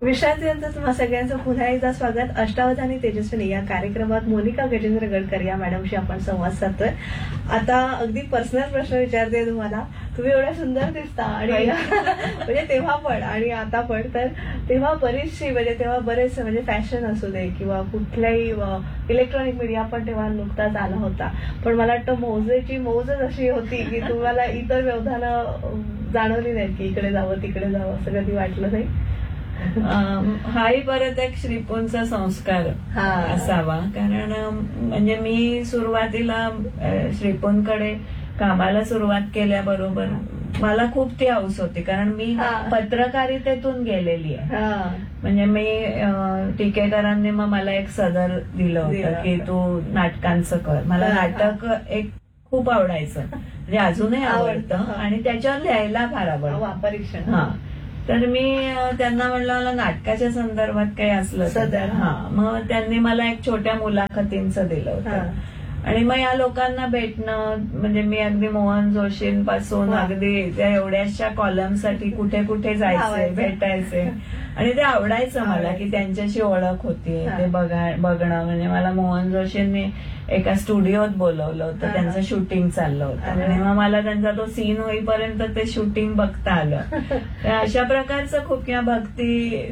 विश्रांती यांचं तुम्हा सगळ्यांचं पुन्हा एकदा स्वागत. अष्टावधानी तेजस्विनी या कार्यक्रमात मोनिका गजेंद्र गडकर या मॅडमशी आपण संवाद साधतोय. आता अगदी पर्सनल प्रश्न विचारते तुम्हाला. तुम्ही एवढ्या सुंदर दिसता आणि म्हणजे तेव्हा पण आणि आता पण, तर तेव्हा बरीचशी म्हणजे तेव्हा बरेच म्हणजे फॅशन असू दे किंवा कुठल्याही इलेक्ट्रॉनिक मीडिया पण तेव्हा नुकताच आला होता. पण मला वाटतं मौजेची मौजच अशी होती की तुम्हाला इतर व्यवधानं जाणवली नाहीत की इकडे जावं तिकडे जावं, असं कधी वाटलं नाही? हाही परत एक श्रीपोंचा संस्कार असावा. कारण म्हणजे मी सुरुवातीला श्रीपोंकडे कामाला सुरुवात केल्याबरोबर मला खूप ती हौस होती. कारण मी पत्रकारितेतून गेलेली आहे. म्हणजे मी टीकेकरांनी मग मला एक सदर दिलं होतं की तू नाटकांचं कर. मला नाटक एक खूप आवडायचं, म्हणजे अजूनही आवडतं आणि त्याच्यावर लिहायला फार आवडतं. परीक्षण. तर मी त्यांना म्हणलं मला नाटकाच्या संदर्भात काही असलं तर. मग त्यांनी मला एक छोट्या मुलाखतींचं दिलं होतं. आणि मग या लोकांना भेटणं, म्हणजे मी अगदी मोहन जोशींपासून अगदी त्या एवढ्याशा कॉलमसाठी कुठे कुठे जायचे, भेटायचे. आणि ते आवडायचं मला की त्यांच्याशी ओळख होती, ते बघणं. म्हणजे मला मोहन जोशींनी एका स्टुडिओत बोलवलं होतं, त्यांचं शूटिंग चाललं होतं आणि मग मला त्यांचा तो सीन होईपर्यंत ते शूटिंग बघता आलं. अशा प्रकारचं खूप, किंवा भक्ती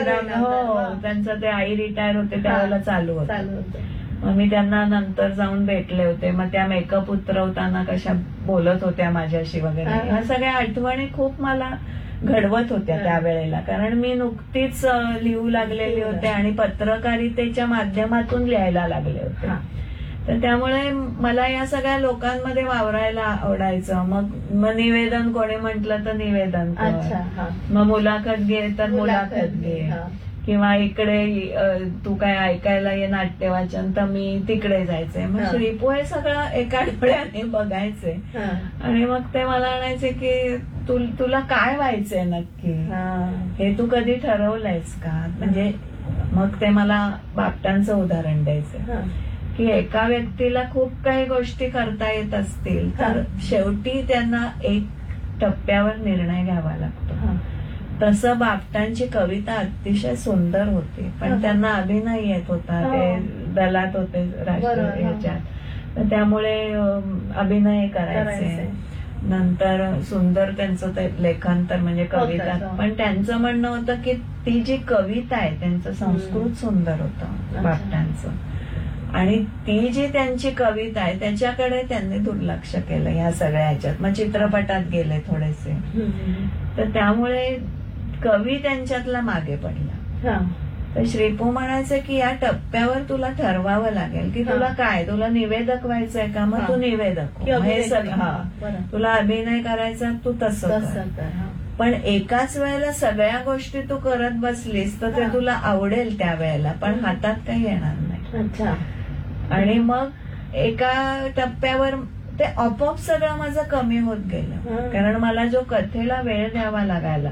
त्यांचं ते आई रिटायर होते त्यावेळेला चालू होतं. मग मी त्यांना नंतर जाऊन भेटले होते. मग त्या मेकअप उतरवताना कशा बोलत होत्या माझ्याशी वगैरे. ह्या सगळ्या आठवणी खूप मला घडवत होत्या त्यावेळेला. कारण मी नुकतीच लिहू लागलेले होते आणि पत्रकारितेच्या माध्यमातून लिहायला लागले होते. तर त्यामुळे मला या सगळ्या लोकांमध्ये वावरायला आवडायचं. मग निवेदन कोणी म्हटलं तर निवेदन कर, मग मुलाखत घे तर मुलाखत घे, किंवा इकडे तू काय ऐकायला ये नाट्य वाचन, तर मी तिकडे जायचंय. मग श्रीपू हे सगळं एका डोळ्याने बघायचे आणि मग ते मला म्हणायचे की तुला काय व्हायचंय नक्की, हे तू कधी ठरवलंयस का? म्हणजे मग ते मला बापटांचं उदाहरण द्यायचं की एका व्यक्तीला खूप काही गोष्टी करता येत असतील तर शेवटी त्यांना एक टप्प्यावर निर्णय घ्यावा लागतो. तसं बापटांची कविता अतिशय सुंदर होती, पण त्यांना अभिनय येत होता, ते दलात होते राष्ट्रीय ह्याच्यात, तर त्यामुळे अभिनय करायचे. नंतर सुंदर त्यांचं ते लेखन तर म्हणजे कविता. पण त्यांचं म्हणणं होतं की ती जी कविता आहे त्यांचं संस्कृत सुंदर होतं बापटांचं, आणि ती जी त्यांची कविता आहे त्याच्याकडे त्यांनी दुर्लक्ष केलं ह्या सगळ्या ह्याच्यात. मग चित्रपटात गेले थोडेसे, तर त्यामुळे कवी त्यांच्यातला मागे पडला. तर श्रीपू म्हणायचं की या टप्प्यावर तुला ठरवावं लागेल की तुला काय, तुला निवेदक व्हायचंय का, मग तू निवेदक हो. हे सगळं तुला अभिनय करायचा तू तसं कर. पण एकाच वेळेला सगळ्या गोष्टी तू करत बसलीस तर ते तुला आवडेल त्या वेळेला, पण हातात काही येणार नाही. आणि मग एका टप्प्यावर ते आपोआप सगळं माझं कमी होत गेलं. कारण मला जो कथेला वेळ द्यावा लागायला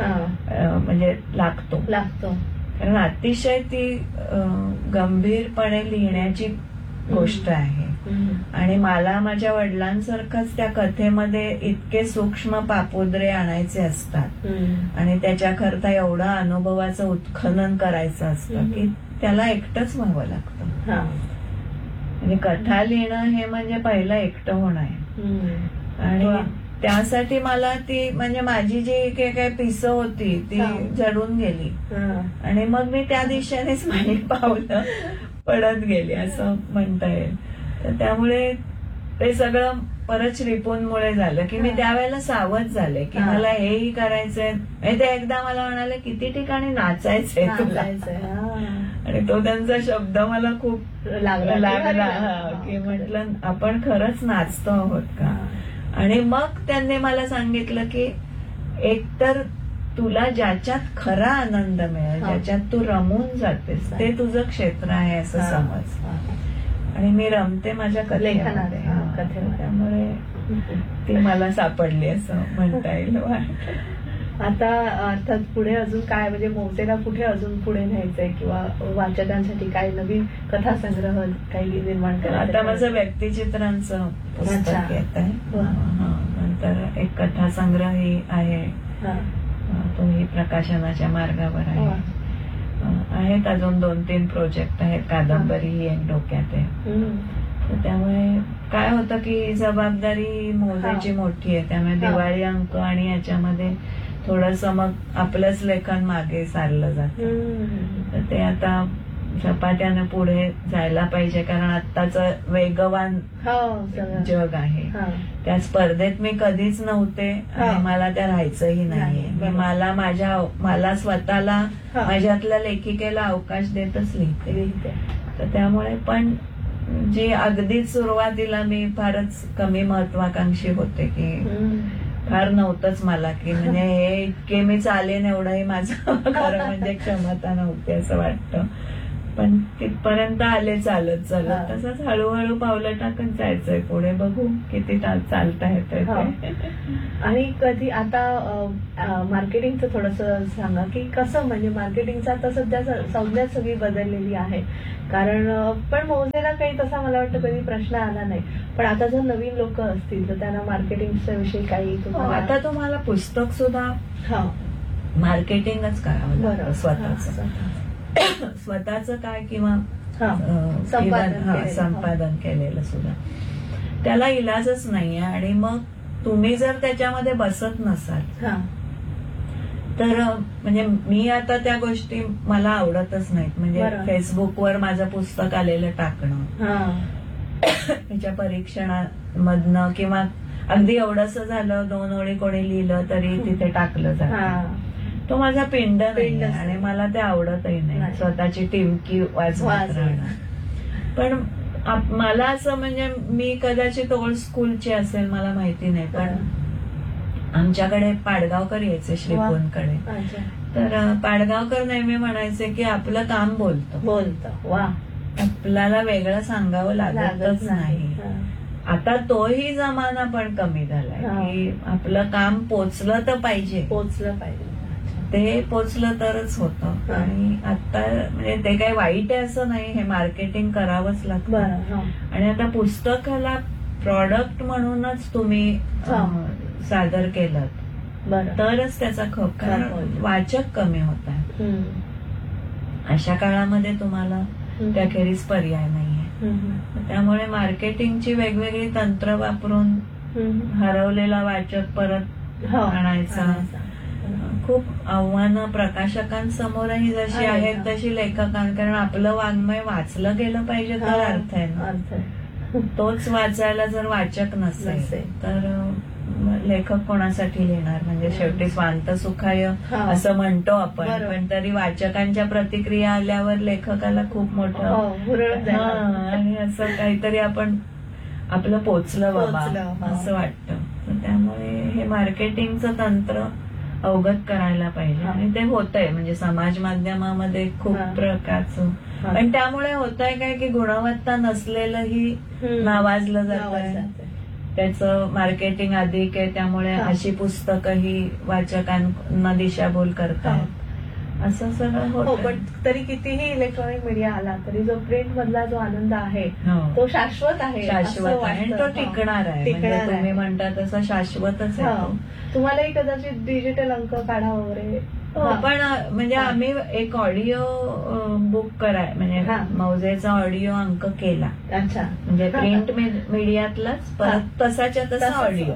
म्हणजे लागतो, कारण अतिशय ती गंभीरपणे लिहिण्याची गोष्ट आहे. आणि मला माझ्या वडिलांसारखंच त्या कथेमध्ये इतके सूक्ष्म पापुद्रे आणायचे असतात आणि त्याच्याकरता एवढं अनुभवाचं उत्खनन करायचं असतं की त्याला एकटंच व्हावं लागतं. म्हणजे कथा लिहिणं हे म्हणजे पहिलं एकटं होणं आहे. आणि त्यासाठी मला ती म्हणजे माझी जी काही पिसं होती ती जडून गेली आणि मग मी त्या दिशेनेच माझी पावलं पडत गेली असं म्हणता येईल. तर त्यामुळे ते सगळं परत श्रीपूंमुळे झालं की मी त्यावेळेला सावध झाले की मला हेही करायचंय. ते एकदा मला म्हणाले किती ठिकाणी नाचायचंय तुला, आणि तो त्यांचा शब्द मला खूप लागला की म्हटलं आपण खरंच नाचतो आहोत का. आणि मग त्यांनी मला सांगितलं की एकतर तुला ज्याच्यात खरा आनंद मिळेल, ज्याच्यात तू रमून जातेस, ते तुझं क्षेत्र आहे असं समज. आणि मी रमते माझ्या कथेमध्ये, त्यामुळे ती मला सापडली असं म्हणता येईल. आता अर्थात पुढे अजून काय, म्हणजे मौजेला कुठे अजून पुढे न्यायचंय किंवा वाचकांसाठी काय नवीन कथासंग्रह काही निर्माण करायचं? आता माझं व्यक्तिचित्रांचं पुस्तक येत आहे. नंतर एक कथासंग्रह आहे, तोही प्रकाशनाच्या मार्गावर आहे. आहेत अजून 2-3 प्रोजेक्ट आहेत. कादंबरी ही एक डोक्यात आहे. तर त्यामुळे काय होतं की जबाबदारी मोजेची मोठी आहे. त्यामुळे दिवाळी अंक आणि याच्यामध्ये थोडस मग आपलंच लेखन मागे सारलं जातं. तर ते आता झपाट्यानं पुढे जायला पाहिजे, कारण आत्ताच वेगवान जग आहे. त्या स्पर्धेत मी कधीच नव्हते आणि मला त्या राहायचंही नाहीये. मला स्वतःला माझ्यातल्या लेखिकेला अवकाश देतच लिहिते. तर त्यामुळे पण जी अगदी सुरुवातीला मी फारच कमी महत्वाकांक्षी होते की फार नव्हतंच मला की म्हणजे हे इतके मी चालेन एवढंही माझं खरं म्हणजे क्षमता नव्हती असं वाटतं. पण तिथपर्यंत आले चालत चालत. तसंच हळूहळू पावलं टाकत जायचंय पुढे. बघू किती चालता येतंय. आणि कधी आता मार्केटिंगचं थोडस सांगा की कसं, म्हणजे मार्केटिंगचं आता सध्या संज्ञा सगळी बदललेली आहे. कारण पण मोजेला काही तसा मला वाटतं कधी प्रश्न आला नाही. पण आता जर नवीन लोक असतील तर त्यांना मार्केटिंगच्या विषयी काही आता तुम्हाला पुस्तक सुद्धा मार्केटिंगच करावं लागतं स्वतःच काय किंवा संपादन केलेलं सुद्धा. त्याला इलाजच नाहीये. आणि मग तुम्ही जर त्याच्यामध्ये बसत नसाल तर म्हणजे मी आता त्या गोष्टी मला आवडतच नाहीत. म्हणजे फेसबुकवर माझं पुस्तक आलेलं टाकणं, त्याच्या परीक्षणामधनं किंवा अगदी एवढंसं झालं 2 ओळी कोणी लिहिलं तरी तिथे टाकलं जातं. तो माझा पिंड नाही आणि मला ते आवडतही नाही स्वतःची टिमकी वाजवत राहणं. पण मला असं म्हणजे मी कदाचित ओल्ड स्कूलची असेल मला माहिती नाही, पण आमच्याकडे पाडगावकर यायचे श्रीकोनकडे. तर पाडगावकर नेहमी म्हणायचे की आपलं काम बोलतं. आपल्याला वेगळं सांगावं लागतच नाही. आता तोही जमाना पण कमी झालाय की आपलं काम पोचलं पाहिजे. ते पोचलं तरच होतं. आणि आता म्हणजे ते काही वाईट आहे असं नाही, हे मार्केटिंग करावंच लागतं. आणि आता पुस्तकाला प्रॉडक्ट म्हणूनच तुम्ही सादर केलं तरच त्याचा खप, कारण वाचक कमी होत आहे. अशा काळामध्ये तुम्हाला त्याखेरीज पर्याय नाहीये. त्यामुळे मार्केटिंगची वेगवेगळी तंत्र वापरून हरवलेला वाचक परत आणायचा. खूप आव्हानं प्रकाशकांसमोरही जशी आहेत तशी कारण आपलं वाङ्मय वाचलं गेलं पाहिजे तर अर्थ आहे ना. तोच वाचायला जर वाचक नसेल तर लेखक कोणासाठी लिहिणार. म्हणजे शेवटी स्वांत सुखाय असं म्हणतो आपण, पण तरी वाचकांच्या प्रतिक्रिया आल्यावर लेखकाला खूप मोठं आणि असं काहीतरी आपण आपलं पोचलं बाबा असं वाटतं. त्यामुळे हे मार्केटिंगचं तंत्र अवगत करायला पाहिजे. आणि ते होतंय म्हणजे समाज माध्यमामध्ये खूप प्रकारचं. पण त्यामुळे होतंय काय की गुणवत्ता नसलेलंही नावाजलं जातंय. त्याचं मार्केटिंग अधिक आहे, त्यामुळे अशी पुस्तकंही वाचकांना दिशाभूल करतात. असं सगळं होतं. पण तरी कितीही इलेक्ट्रॉनिक मीडिया आला तरी जो प्रिंट मधला जो आनंद आहे तो शाश्वत आहे. आणि तो टिकणार आहे. तुम्ही म्हणता तसं शाश्वतच आहे. तुम्हालाही कदाचित डिजिटल अंक काढा वगैरे. पण म्हणजे आम्ही एक ऑडिओ बुक कराय म्हणजे मौजेचा ऑडिओ अंक केला. अच्छा. म्हणजे प्रिंट मीडियातलाच परत तसाच्या तसा ऑडिओ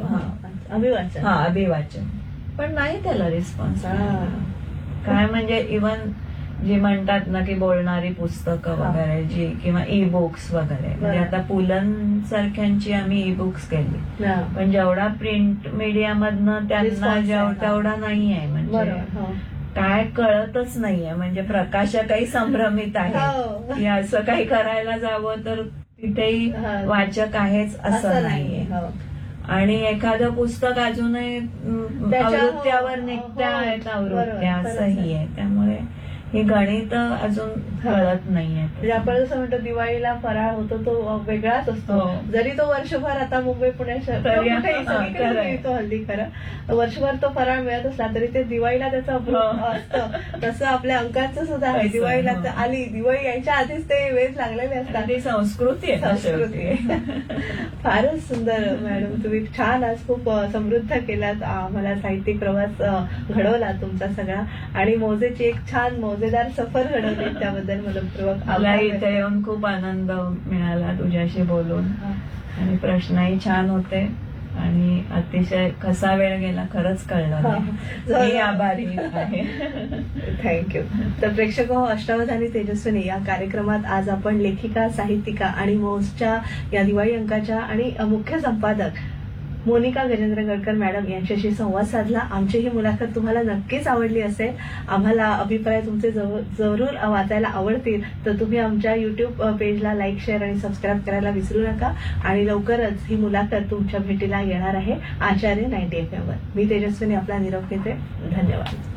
अभिवाचन. पण नाही त्याला रिस्पॉन्स. काय म्हणजे इव्हन जी म्हणतात ना की बोलणारी पुस्तकं वगैरे जी किंवा ई बुक्स वगैरे, म्हणजे आता पुलन सारख्यांची आम्ही ई बुक्स केली, पण जेवढा प्रिंट मीडियामधनं त्यांना तेवढा नाही आहे. म्हणजे काय कळतच नाहीये. म्हणजे प्रकाशकही संभ्रमित आहे की असं काही करायला जावं तर तिथेही वाचक आहेच असं नाहीये. आणि एखादं पुस्तक अजूनही आवृत्त्यावर निघत्या आहेत आवृत्त्या असंही आहे. त्यामुळे हे गणित अजून कळत नाहीये. म्हणजे आपण जसं म्हणतो दिवाळीला फराळ होतो तो वेगळाच असतो. जरी तो वर्षभर आता मुंबई पुणे मिळतो हल्ली, खरं वर्षभर तो फराळ मिळत असला तरी ते दिवाळीला त्याचं अप्रूप असतं. तसं आपल्या अंकाचं सुद्धा आहे. दिवाळीला आली, दिवाळी यायच्या आधीच ते वेळ लागलेले असतात. ती संस्कृती आहे. फारच सुंदर मॅडम, तुम्ही छान आज खूप समृद्ध केलात. मला साहित्यिक प्रवास घडवला तुमचा सगळा. आणि मौजेची एक छान मौजे मजेदार सफर घडवली त्याबद्दल मनपूर्वक मला आभार इथे येऊन खूप आनंद मिळाला तुझ्याशी बोलून हा. आणि प्रश्नही छान होते आणि अतिशय कसा वेळ गेला खरंच कळलं नाही. मी आभारी आहे. थँक्यू. तर प्रेक्षक हो, अष्टावधानी तेजस्विनी या कार्यक्रमात आज आपण लेखिका, साहित्यिका आणि मौजच्या या दिवाळी अंकाच्या आणि मुख्य संपादक मोनिका गजेंद्र गडकर मॅडम यांच्याशी संवाद साधला. आमची ही मुलाखत तुम्हाला नक्कीच आवडली असेल. आम्हाला अभिप्राय तुमचे जरूर वाचायला आवडतील तर तुम्ही आमच्या युट्यूब पेजला लाईक, शेअर आणि सबस्क्राईब करायला विसरू नका. आणि लवकरच ही मुलाखत तुमच्या भेटीला येणार आहे आचार्य 90 FM वर. मी तेजस्विनी आपला निरोप घेते. धन्यवाद.